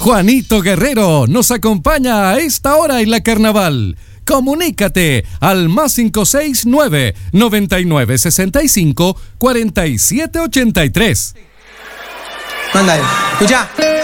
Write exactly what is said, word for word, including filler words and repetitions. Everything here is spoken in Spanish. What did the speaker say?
Juanito Guerrero nos acompaña a esta hora en la Carnaval. Comunícate al más cinco seis nueve, noventa y nueve, sesenta y cinco, cuarenta y siete ochenta y tres. Mándale, escucha.